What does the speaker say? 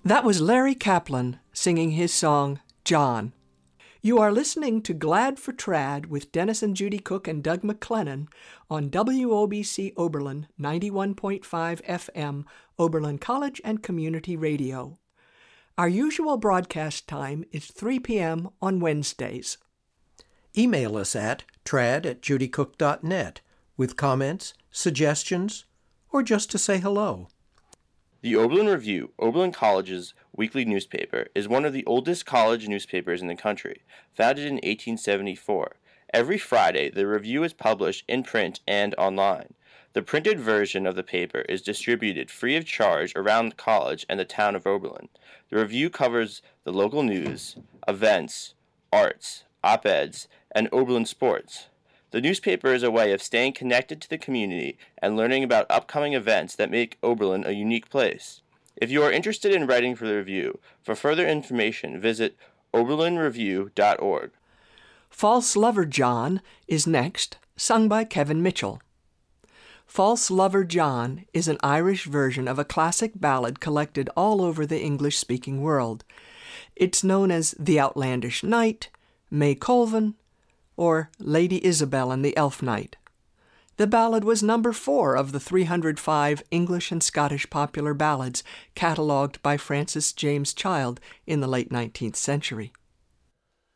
That was Larry Kaplan singing his song, John. You are listening to Glad for Trad with Dennis and Judy Cook and Doug McLennan on WOBC Oberlin 91.5 FM, Oberlin College and Community Radio. Our usual broadcast time is 3 p.m. on Wednesdays. Email us at trad@judycook.net with comments, suggestions, or just to say hello. The Oberlin Review, Oberlin College's weekly newspaper, is one of the oldest college newspapers in the country, founded in 1874. Every Friday, the Review is published in print and online. The printed version of the paper is distributed free of charge around the college and the town of Oberlin. The Review covers the local news, events, arts, op-eds, and Oberlin sports. The newspaper is a way of staying connected to the community and learning about upcoming events that make Oberlin a unique place. If you are interested in writing for the Review, for further information, visit oberlinreview.org. False Lover John is next, sung by Kevin Mitchell. False Lover John is an Irish version of a classic ballad collected all over the English-speaking world. It's known as The Outlandish Knight, May Colvin, or Lady Isabel and the Elf Knight. The ballad was number 4 of the 305 English and Scottish popular ballads catalogued by Francis James Child in the late 19th century.